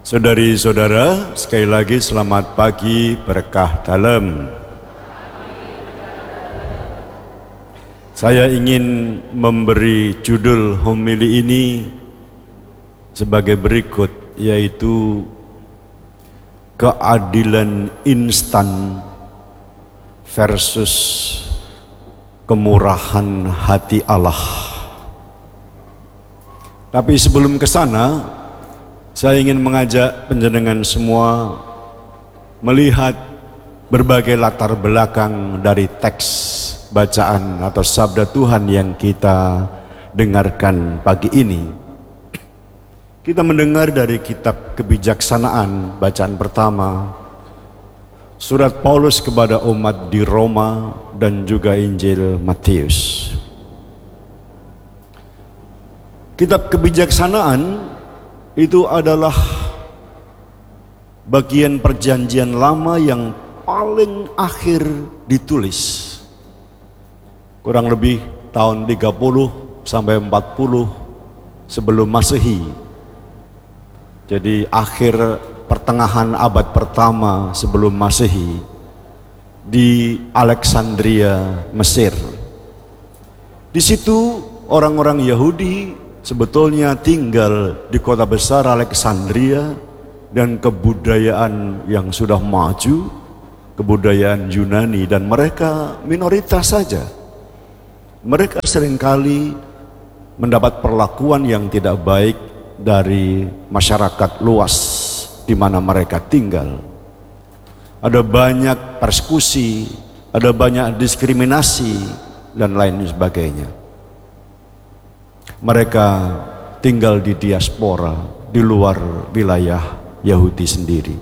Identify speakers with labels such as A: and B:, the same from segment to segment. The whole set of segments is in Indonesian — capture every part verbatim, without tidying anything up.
A: Saudari-saudara, sekali lagi selamat pagi, berkah dalam. Saya ingin memberi judul homili ini sebagai berikut, yaitu keadilan instan versus kemurahan hati Allah. Tapi sebelum ke sana, saya ingin mengajak panjenengan semua melihat berbagai latar belakang dari teks bacaan atau sabda Tuhan yang kita dengarkan pagi ini. Kita mendengar dari kitab Kebijaksanaan, bacaan pertama, surat Paulus kepada umat di Roma dan juga Injil Matius. Kitab Kebijaksanaan itu adalah bagian perjanjian lama yang paling akhir ditulis. Kurang lebih tahun tiga puluh sampai empat puluh sebelum Masehi. Jadi akhir pertengahan abad pertama sebelum Masehi di Alexandria, Mesir. Di situ orang-orang Yahudi sebetulnya tinggal di kota besar Alexandria dan kebudayaan yang sudah maju, kebudayaan Yunani, dan mereka minoritas saja. Mereka seringkali mendapat perlakuan yang tidak baik dari masyarakat luas di mana mereka tinggal. Ada banyak persekusi, ada banyak diskriminasi, dan lain sebagainya. Mereka tinggal di diaspora, di luar wilayah Yahudi sendiri.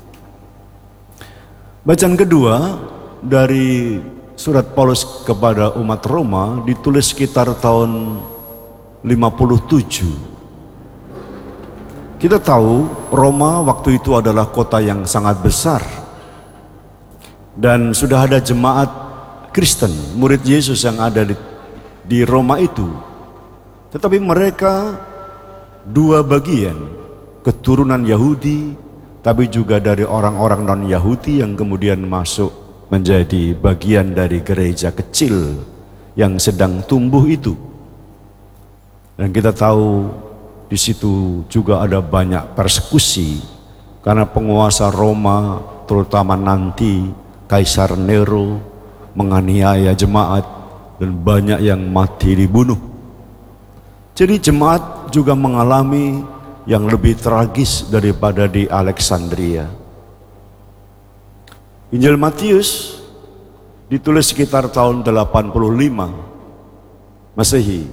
A: Bacaan kedua dari surat Paulus kepada umat Roma ditulis sekitar tahun lima puluh tujuh. Kita tahu Roma waktu itu adalah kota yang sangat besar. Dan sudah ada jemaat Kristen, murid Yesus yang ada di, di Roma itu. Tetapi mereka dua bagian, keturunan Yahudi, tapi juga dari orang-orang non-Yahudi yang kemudian masuk menjadi bagian dari gereja kecil yang sedang tumbuh itu. Dan kita tahu di situ juga ada banyak persekusi karena penguasa Roma, terutama nanti Kaisar Nero, menganiaya jemaat dan banyak yang mati dibunuh. Jadi jemaat juga mengalami yang lebih tragis daripada di Alexandria. Injil Matius ditulis sekitar tahun delapan puluh lima Masehi.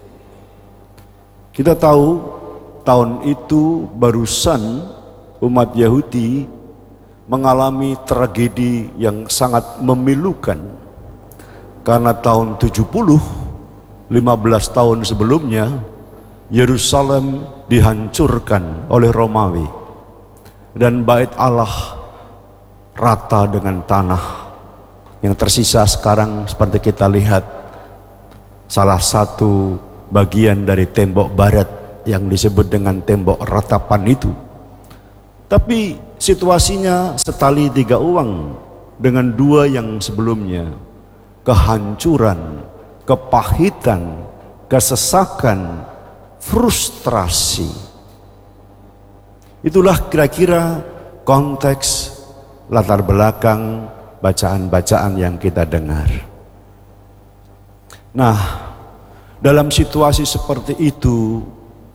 A: Kita tahu tahun itu barusan umat Yahudi mengalami tragedi yang sangat memilukan. Karena tahun tujuh puluh, lima belas tahun sebelumnya, Yerusalem dihancurkan oleh Romawi dan bait Allah rata dengan tanah. Yang tersisa sekarang seperti kita lihat salah satu bagian dari tembok barat yang disebut dengan tembok ratapan itu. Tapi situasinya setali tiga uang dengan dua yang sebelumnya. Kehancuran, kepahitan, kesesakan, frustrasi. Itulah kira-kira konteks latar belakang bacaan-bacaan yang kita dengar. Nah, dalam situasi seperti itu,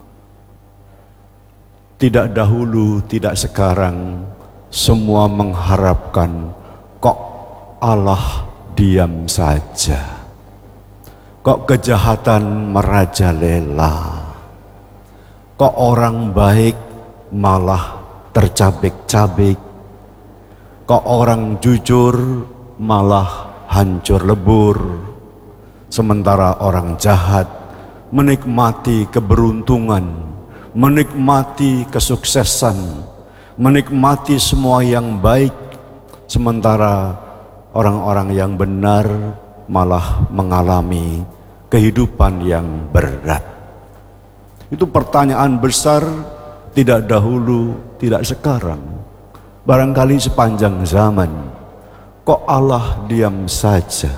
A: tidak dahulu, tidak sekarang, semua mengharapkan kok Allah diam saja. Kok kejahatan merajalela? Kok orang baik malah tercabik-cabik? Kok orang jujur malah hancur lebur? Sementara orang jahat menikmati keberuntungan, menikmati kesuksesan, menikmati semua yang baik. Sementara orang-orang yang benar malah mengalami kehidupan yang berat. Itu pertanyaan besar tidak dahulu, tidak sekarang, barangkali sepanjang zaman. Kok Allah diam saja?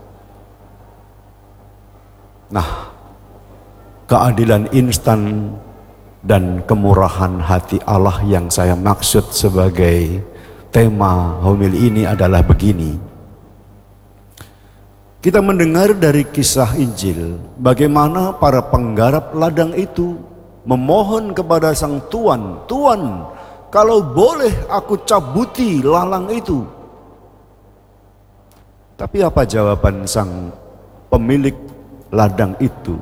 A: Nah, keadilan instan dan kemurahan hati Allah yang saya maksud sebagai tema homili ini adalah begini. Kita mendengar dari kisah Injil bagaimana para penggarap ladang itu memohon kepada sang tuan, "Tuan, kalau boleh aku cabuti lalang itu." Tapi apa jawaban sang pemilik ladang itu?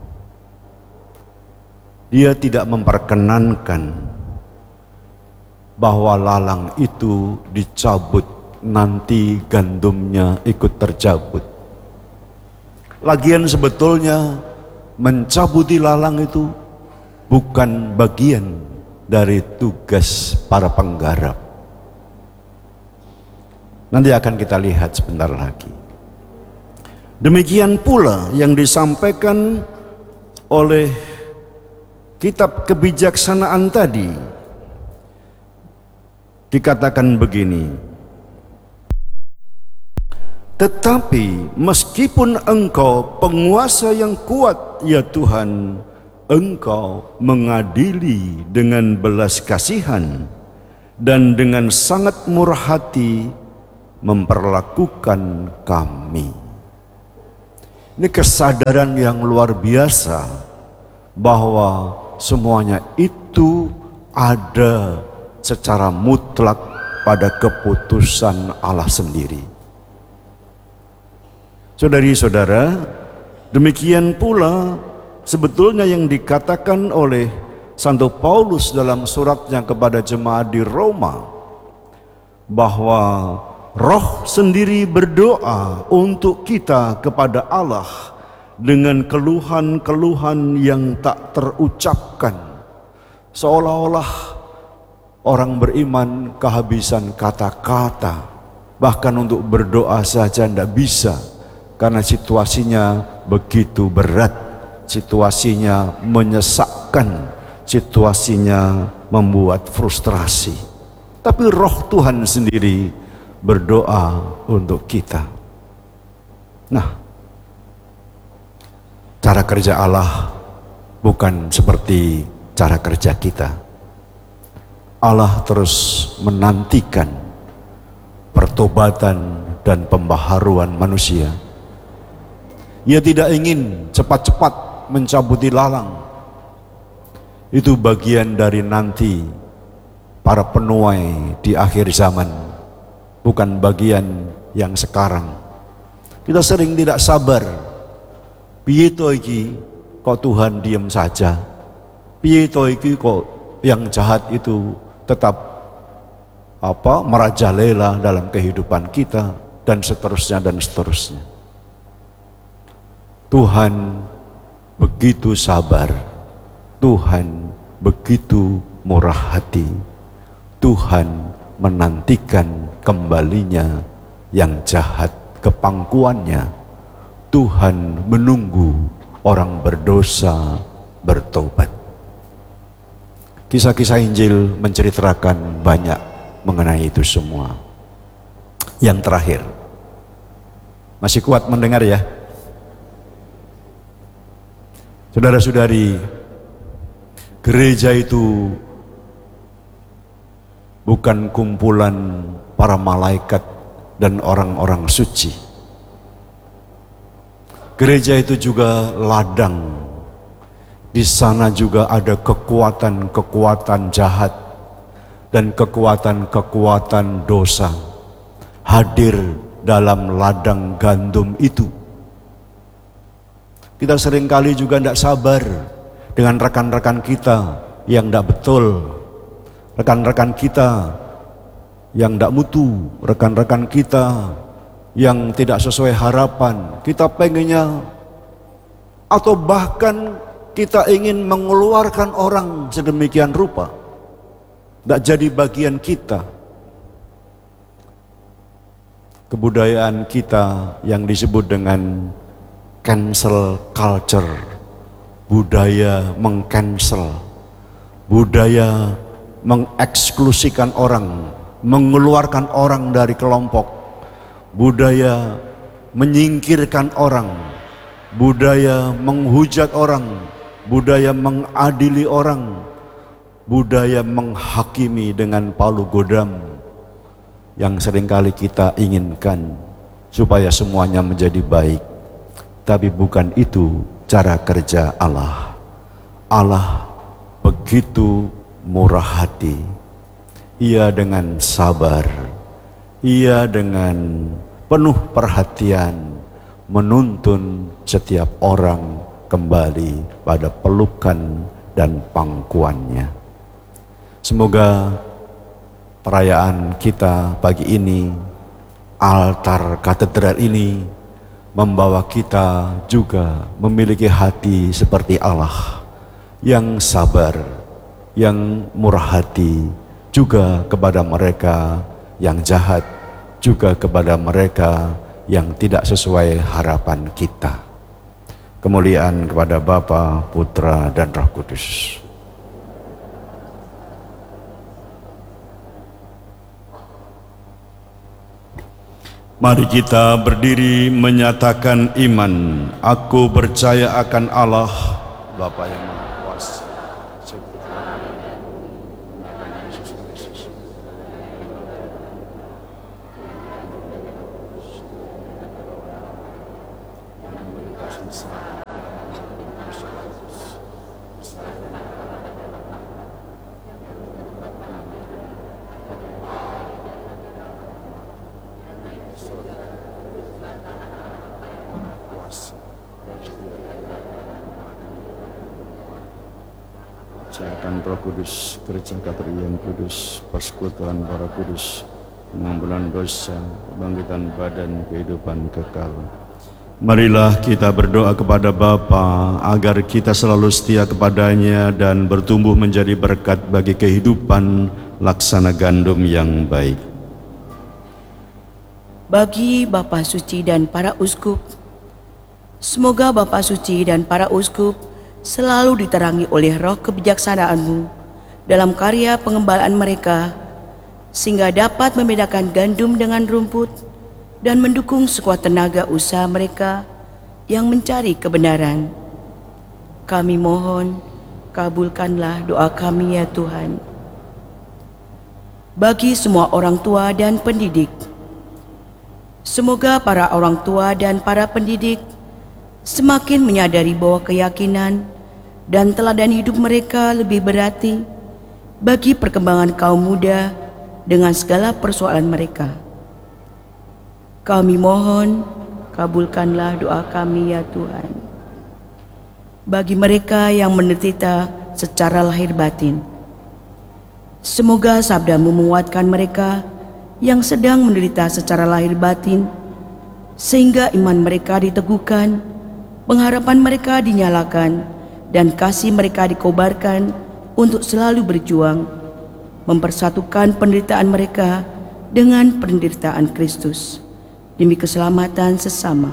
A: Dia tidak memperkenankan bahwa lalang itu dicabut, nanti gandumnya ikut tercabut. Lagian sebetulnya mencabuti lalang itu bukan bagian dari tugas para penggarap. Nanti akan kita lihat sebentar lagi. Demikian pula yang disampaikan oleh kitab kebijaksanaan tadi. Dikatakan begini, "Tetapi meskipun engkau penguasa yang kuat, ya Tuhan, engkau mengadili dengan belas kasihan dan dengan sangat murah hati memperlakukan kami." Ini kesadaran yang luar biasa bahwa semuanya itu ada secara mutlak pada keputusan Allah sendiri. Saudari-saudara, demikian pula sebetulnya yang dikatakan oleh Santo Paulus dalam suratnya kepada jemaat di Roma, bahwa Roh sendiri berdoa untuk kita kepada Allah dengan keluhan-keluhan yang tak terucapkan, seolah-olah orang beriman kehabisan kata-kata, bahkan untuk berdoa saja tidak bisa karena situasinya begitu berat, situasinya menyesakkan, situasinya membuat frustrasi. Tapi Roh Tuhan sendiri berdoa untuk kita. Nah, cara kerja Allah bukan seperti cara kerja kita. Allah terus menantikan pertobatan dan pembaharuan manusia. Ia tidak ingin cepat-cepat mencabuti lalang. Itu bagian dari nanti para penuai di akhir zaman, bukan bagian yang sekarang. Kita sering tidak sabar. Piye to iki kok Tuhan diam saja? Piye to iki kok yang jahat itu tetap apa merajalela dalam kehidupan kita, dan seterusnya dan seterusnya. Tuhan begitu sabar, Tuhan begitu murah hati, Tuhan menantikan kembalinya yang jahat ke pangkuannya. Tuhan menunggu orang berdosa bertobat. Kisah-kisah Injil menceritakan banyak mengenai itu semua. Yang terakhir, masih kuat mendengar ya? Saudara-saudari, gereja itu bukan kumpulan para malaikat dan orang-orang suci. Gereja itu juga ladang. Di sana juga ada kekuatan-kekuatan jahat dan kekuatan-kekuatan dosa hadir dalam ladang gandum itu. Kita seringkali juga tidak sabar dengan rekan-rekan kita yang tidak betul, rekan-rekan kita yang tidak mutu, rekan-rekan kita yang tidak sesuai harapan. Kita pengennya, atau bahkan kita ingin mengeluarkan orang sedemikian rupa, tidak jadi bagian kita. Kebudayaan kita yang disebut dengan cancel culture, budaya mengcancel, budaya mengeksklusikan orang, mengeluarkan orang dari kelompok, budaya menyingkirkan orang, budaya menghujat orang, budaya mengadili orang, budaya menghakimi dengan palu godam yang seringkali kita inginkan supaya semuanya menjadi baik. Tapi bukan itu cara kerja Allah. Allah begitu murah hati. Ia dengan sabar, ia dengan penuh perhatian menuntun setiap orang kembali pada pelukan dan pangkuannya. Semoga perayaan kita pagi ini, altar katedral ini, membawa kita juga memiliki hati seperti Allah yang sabar, yang murah hati juga kepada mereka yang jahat, juga kepada mereka yang tidak sesuai harapan kita. Kemuliaan kepada Bapa, Putra, dan Roh Kudus. Mari kita berdiri menyatakan iman. Aku percaya akan Allah, Bapa yang Maha Kuasa, akan Roh Kudus, gereja Katolik yang kudus, persekutuan para kudus, pengampunan dosa, kebangkitan badan, kehidupan kekal. Marilah kita berdoa kepada Bapa agar kita selalu setia kepadanya dan bertumbuh menjadi berkat bagi kehidupan laksana gandum yang baik.
B: Bagi Bapa Suci dan para uskup, semoga Bapa Suci dan para uskup selalu diterangi oleh roh kebijaksanaan-Mu dalam karya pengembalaan mereka, sehingga dapat membedakan gandum dengan rumput dan mendukung sekuat tenaga usaha mereka yang mencari kebenaran. Kami mohon, kabulkanlah doa kami ya Tuhan. Bagi semua orang tua dan pendidik, semoga para orang tua dan para pendidik semakin menyadari bahwa keyakinan dan teladan hidup mereka lebih berarti bagi perkembangan kaum muda dengan segala persoalan mereka. Kami mohon, kabulkanlah doa kami ya Tuhan. Bagi mereka yang menderita secara lahir batin, semoga sabda-Mu menguatkan mereka yang sedang menderita secara lahir batin, sehingga iman mereka diteguhkan, pengharapan mereka dinyalakan, dan kasih mereka dikobarkan untuk selalu berjuang, mempersatukan penderitaan mereka dengan penderitaan Kristus, demi keselamatan sesama.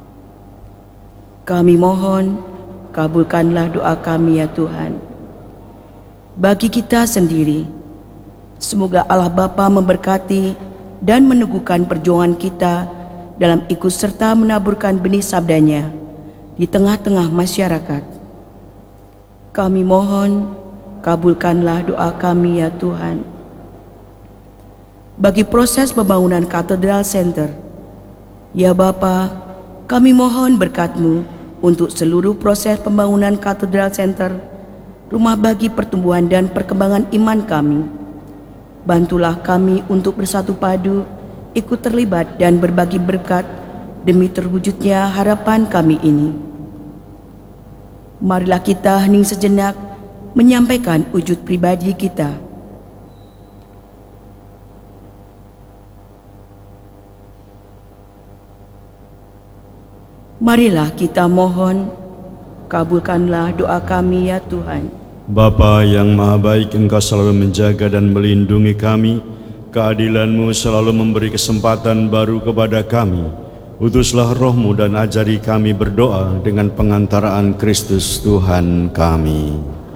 B: Kami mohon, kabulkanlah doa kami ya Tuhan. Bagi kita sendiri, semoga Allah Bapa memberkati dan meneguhkan perjuangan kita dalam ikut serta menaburkan benih sabdanya di tengah-tengah masyarakat. Kami mohon, kabulkanlah doa kami ya Tuhan. Bagi proses pembangunan Katedral Center, ya Bapa, kami mohon berkat-Mu untuk seluruh proses pembangunan Katedral Center, rumah bagi pertumbuhan dan perkembangan iman kami. Bantulah kami untuk bersatu padu, ikut terlibat dan berbagi berkat demi terwujudnya harapan kami ini. Marilah kita hening sejenak menyampaikan wujud pribadi kita. Marilah kita mohon, kabulkanlah doa kami ya Tuhan.
A: Bapa yang Maha Baik, Engkau selalu menjaga dan melindungi kami. Keadilan-Mu selalu memberi kesempatan baru kepada kami. Utuslah Roh-Mu dan ajari kami berdoa dengan pengantaraan Kristus Tuhan kami.